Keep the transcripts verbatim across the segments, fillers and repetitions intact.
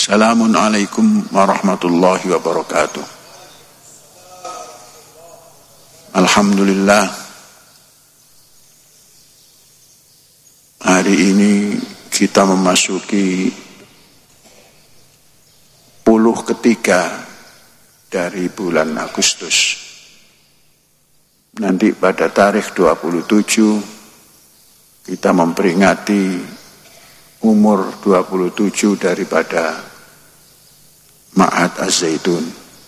Assalamualaikum warahmatullahi wabarakatuh. Alhamdulillah, hari ini kita memasuki puluh ketiga dari bulan Agustus. Nanti pada tarikh dua puluh tujuh kita memperingati umur dua puluh tujuh daripada Ma'had Az-Zaitun.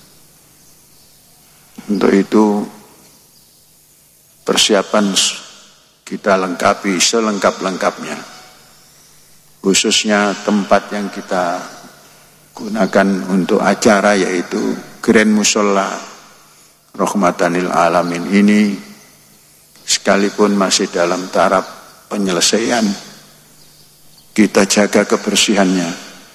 Untuk itu persiapan kita lengkapi selengkap-lengkapnya, khususnya tempat yang kita gunakan untuk acara yaitu Grand Musholla Rahmatanil Alamin ini, sekalipun masih dalam taraf penyelesaian, kita jaga kebersihannya.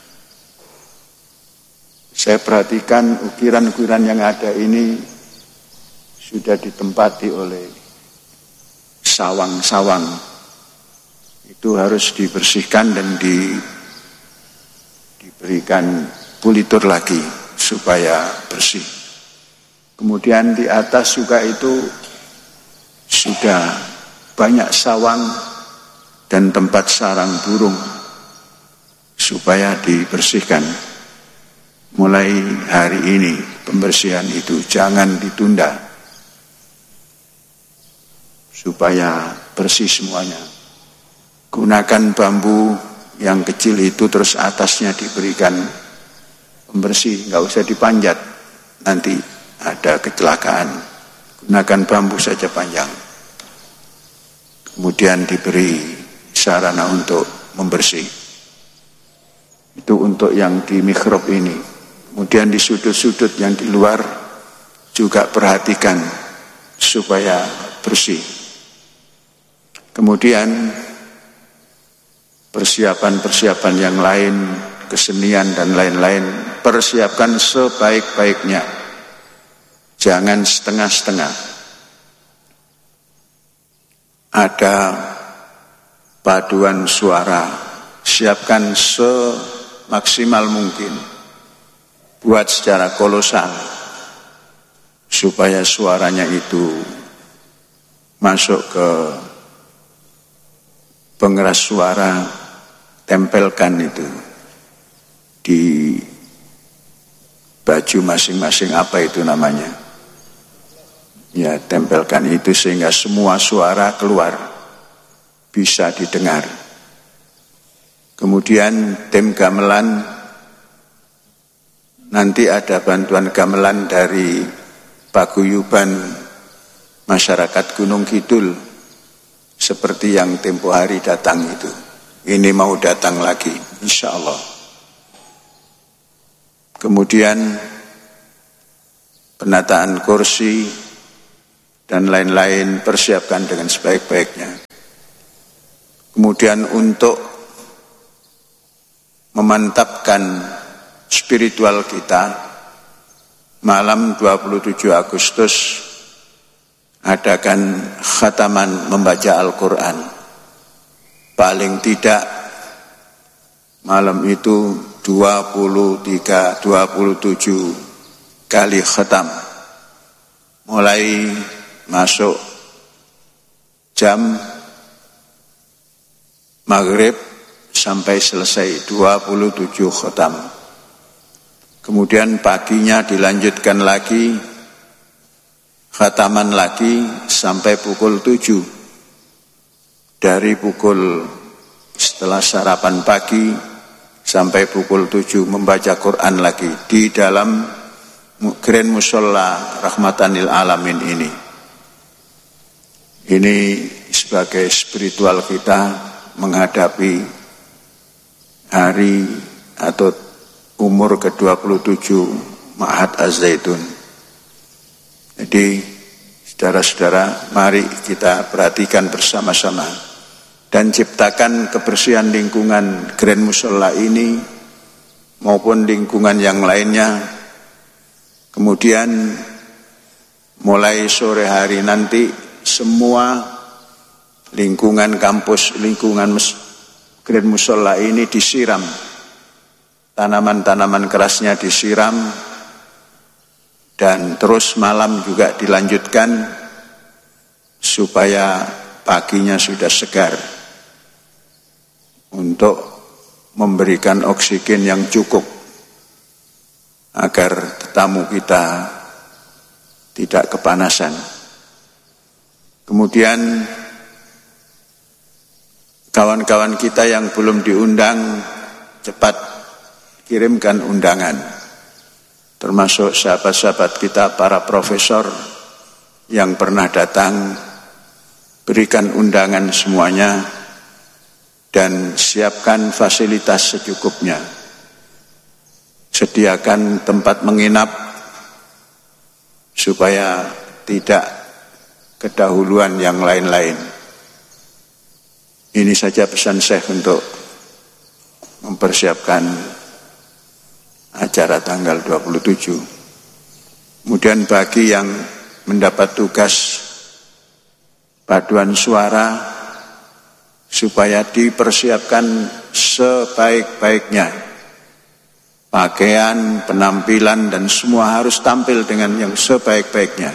Saya perhatikan ukiran-ukiran yang ada ini sudah ditempati oleh sawang-sawang. Itu harus dibersihkan dan di, diberikan pulitur lagi supaya bersih. Kemudian di atas juga itu sudah banyak sawang dan tempat sarang burung supaya dibersihkan. Mulai hari ini pembersihan itu jangan ditunda supaya bersih semuanya. Gunakan bambu yang kecil itu, terus atasnya diberikan pembersih, nggak usah dipanjat, nanti ada kecelakaan. Gunakan bambu saja panjang, kemudian diberi sarana untuk membersih. Itu untuk yang di mihrab ini. Kemudian di sudut-sudut yang di luar juga perhatikan supaya bersih. Kemudian persiapan-persiapan yang lain, kesenian dan lain-lain, persiapkan sebaik-baiknya. Jangan setengah-setengah. Ada paduan suara, siapkan semaksimal mungkin, buat secara kolosal supaya suaranya itu masuk ke pengeras suara. Tempelkan itu di baju masing-masing, apa itu namanya, ya, tempelkan itu sehingga semua suara keluar, bisa didengar. Kemudian tim gamelan, nanti ada bantuan gamelan dari paguyuban masyarakat Gunung Kidul, seperti yang tempo hari datang itu. Ini mau datang lagi, insya Allah. Kemudian penataan kursi dan lain-lain persiapkan dengan sebaik-baiknya. Kemudian untuk memantapkan spiritual kita, malam dua puluh tujuh Agustus adakan khataman membaca Al-Quran. Paling tidak malam itu dua puluh tiga, dua puluh tujuh kali khatam. Mulai masuk jam maghrib sampai selesai dua puluh tujuh khatam. Kemudian paginya dilanjutkan lagi khataman lagi sampai pukul tujuh. Dari pukul setelah sarapan pagi sampai pukul tujuh membaca Quran lagi di dalam Grand Musholla Rahmatanil Alamin ini. Ini sebagai spiritual kita menghadapi hari atau umur ke dua puluh tujuh Ma'had Az-Zaitun. Jadi saudara-saudara, mari kita perhatikan bersama-sama dan ciptakan kebersihan lingkungan Grand Musholla ini maupun lingkungan yang lainnya. Kemudian mulai sore hari nanti semua lingkungan kampus, lingkungan Grand Musholla ini disiram tanaman-tanaman kerasnya disiram, dan terus malam juga dilanjutkan supaya paginya sudah segar untuk memberikan oksigen yang cukup agar tamu kita tidak kepanasan. Kemudian kawan-kawan kita yang belum diundang, cepat kirimkan undangan, termasuk sahabat-sahabat kita para profesor yang pernah datang. Berikan undangan semuanya dan siapkan fasilitas secukupnya. Sediakan tempat menginap supaya tidak kedahuluan yang lain-lain. Ini saja pesan Syekh untuk mempersiapkan acara tanggal dua puluh tujuh. Kemudian bagi yang mendapat tugas paduan suara, supaya dipersiapkan sebaik-baiknya. Pakaian, penampilan, dan semua harus tampil dengan yang sebaik-baiknya.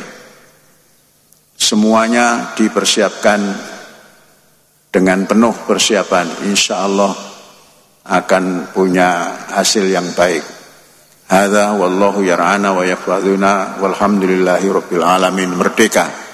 Semuanya dipersiapkan dengan penuh persiapan. Insya Allah akan punya hasil yang baik. Hadza wallahu yar'ana wa yahfazuna walhamdulillahi rabbil alamin. Merdeka.